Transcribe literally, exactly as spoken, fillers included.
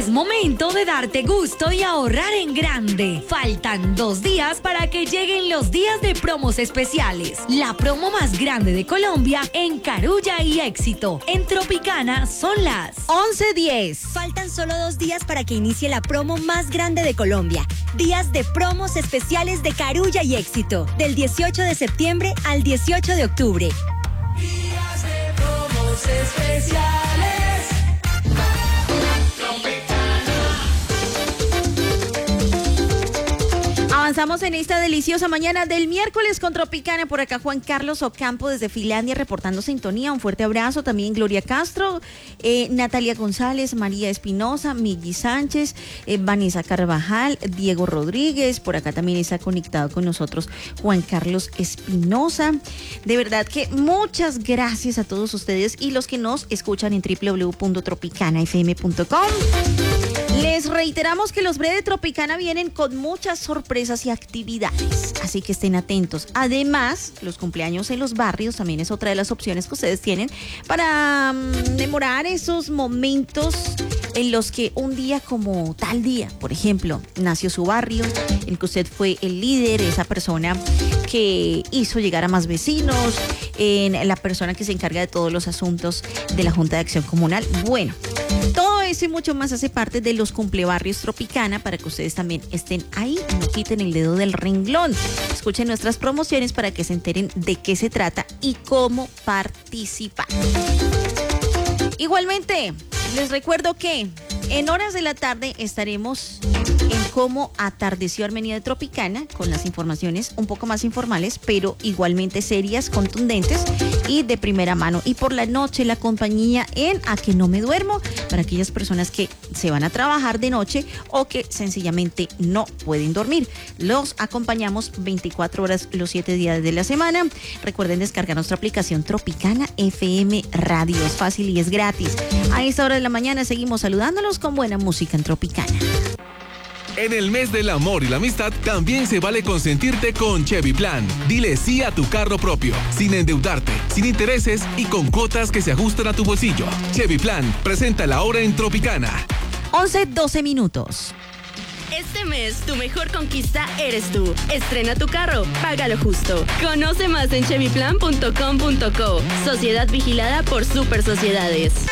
Es momento de darte gusto y ahorrar en grande. Faltan dos días para que lleguen los días de promos especiales. La promo más grande de Colombia en Carulla y Éxito. En Tropicana son las once diez. Faltan solo dos días para que inicie la promo más grande de Colombia. Días de promos especiales de Carulla y Éxito. Del dieciocho de septiembre al dieciocho de octubre. Días de promos especiales. Avanzamos en esta deliciosa mañana del miércoles con Tropicana. Por acá Juan Carlos Ocampo desde Finlandia reportando sintonía. Un fuerte abrazo. También Gloria Castro, eh, Natalia González, María Espinosa, Migi Sánchez, eh, Vanessa Carvajal, Diego Rodríguez. Por acá también está conectado con nosotros Juan Carlos Espinosa. De verdad que muchas gracias a todos ustedes y los que nos escuchan en doble u doble u doble u punto tropicana f m punto com. Les reiteramos que los breves de Tropicana vienen con muchas sorpresas y actividades, así que estén atentos. Además, los cumpleaños en los barrios también es otra de las opciones que ustedes tienen para um, demorar esos momentos en los que un día como tal día, por ejemplo, nació su barrio, en que usted fue el líder, esa persona que hizo llegar a más vecinos, en la persona que se encarga de todos los asuntos de la Junta de Acción Comunal. Bueno, todo eso y mucho más hace parte de los cumplebarrios Tropicana para que ustedes también estén ahí, no quiten el dedo del renglón. Escuchen nuestras promociones para que se enteren de qué se trata y cómo participar. Igualmente, les recuerdo que en horas de la tarde estaremos en cómo atardeció Armenia de Tropicana con las informaciones un poco más informales, pero igualmente serias, contundentes y de primera mano. Y por la noche la compañía en A que no me duermo para aquellas personas que se van a trabajar de noche o que sencillamente no pueden dormir. Los acompañamos veinticuatro horas los siete días de la semana. Recuerden descargar nuestra aplicación Tropicana F M Radio. Es fácil y es gratis. A esta hora de la mañana seguimos saludándolos con buena música en Tropicana. En el mes del amor y la amistad también se vale consentirte con Chevy Plan. Dile sí a tu carro propio, sin endeudarte, sin intereses y con cuotas que se ajustan a tu bolsillo. Chevy Plan, presenta la hora en Tropicana. once doce minutos. Este mes, tu mejor conquista eres tú. Estrena tu carro, págalo justo. Conoce más en chevy plan punto com punto co. Sociedad vigilada por Super Sociedades.